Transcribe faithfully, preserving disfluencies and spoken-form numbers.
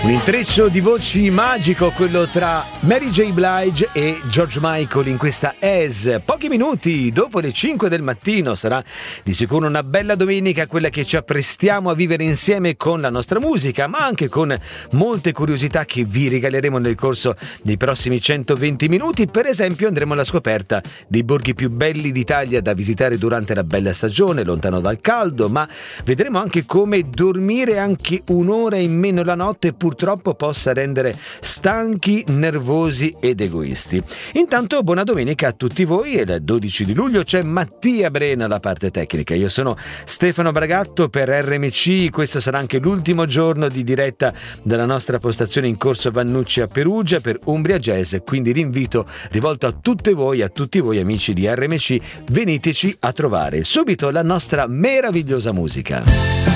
Un intreccio di voci magico, quello tra Mary J. Blige e George Michael in questa As. Pochi minuti dopo le cinque del mattino sarà di sicuro una bella domenica, quella che ci apprestiamo a vivere insieme con la nostra musica, ma anche con molte curiosità che vi regaleremo nel corso dei prossimi centoventi minuti. Per esempio andremo alla scoperta dei borghi più belli d'Italia da visitare durante la bella stagione, lontano dal caldo, ma vedremo anche come dormire anche un'ora in meno la notte pur purtroppo possa rendere stanchi, nervosi ed egoisti. Intanto buona domenica a tutti voi, e dal dodici di luglio c'è Mattia Brena alla parte tecnica. Io sono Stefano Bragatto per R M C. Questo sarà anche l'ultimo giorno di diretta dalla nostra postazione in Corso Vannucci a Perugia per Umbria Jazz, quindi l'invito rivolto a tutte voi, a tutti voi amici di R M C, veniteci a trovare. Subito la nostra meravigliosa musica.